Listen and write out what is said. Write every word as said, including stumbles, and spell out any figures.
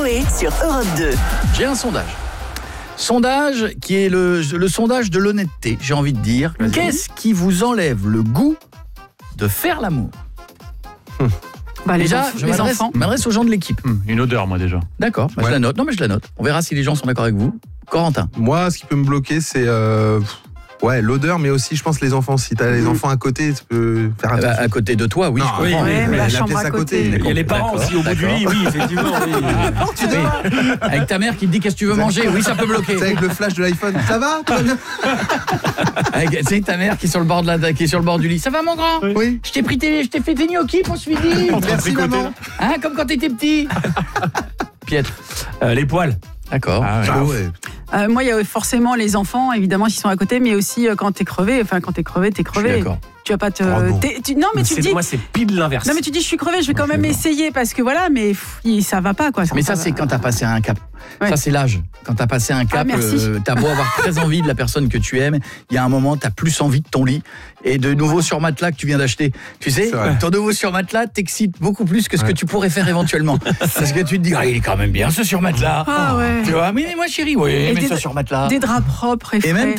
Coé sur Europe deux. J'ai un sondage. Sondage qui est le, le sondage de l'honnêteté, j'ai envie de dire. Vas-y. Qu'est-ce qui vous enlève le goût de faire l'amour ? Bah, les, Déjà, enf- je les m'adresse, enfants. m'adresse aux gens de l'équipe. Hum, Une odeur, moi, déjà. D'accord, bah, Ouais. je la note. Non, mais je la note. On verra si les gens sont d'accord avec vous. Corentin. Moi, ce qui peut me bloquer, c'est euh, ouais, l'odeur, mais aussi, je pense, les enfants. Si t'as les Mhm. enfants à côté, tu peux faire Euh, attention. à côté de toi, oui, Non, je comprends. oui, mais la chambre pièce à côté. Il y a les parents D'accord, aussi au bout du d'accord. lit, oui, effectivement. Oui. Oui. Avec ta mère qui te dit qu'est-ce que tu veux manger, oui, ça peut bloquer. C'est avec le flash de l'iPhone. Ça va? Tout va bien? Avec, tu sais, ta mère qui est sur le bord de la, qui est sur le bord du lit. Ça va, mon grand ? Oui. Je t'ai pris tes, je t'ai fait tes gnocchis pour ce midi. En train de Merci, tricoter, maman. là. Hein, comme quand t'étais petit. Piètre. Euh, les poils. D'accord. Ah, ouais. Ah ouais. Euh, moi, il y a forcément les enfants, évidemment, s'ils sont à côté, mais aussi euh, quand t'es crevé. Enfin, quand t'es crevé, t'es Je suis crevé. d'accord. Tu vas pas te. Oh non. t'es- tu- non, mais tu C'est- dis. Moi, c'est pile l'inverse. Non, mais tu dis, je suis crevé, je vais quand même essayer parce que voilà, mais pff, il- ça va pas, quoi. Mais ça, va- c'est quand t'as passé un cap. Ouais. Ça, c'est l'âge. Quand t'as passé un cap, Ah, merci. euh, t'as beau avoir très envie de la personne que tu aimes, il y a un moment, t'as plus envie de ton lit et de nouveau surmatelas que tu viens d'acheter. Tu sais, C'est vrai. ton nouveau surmatelas t'excite beaucoup plus que ce que tu pourrais faire éventuellement. Parce que tu te dis, ah, il est quand même bien ce surmatelas. Ah ouais. Tu vois, mais moi, chérie, oui, Et mais des- ce surmatelas. Des draps propres et Et frais. même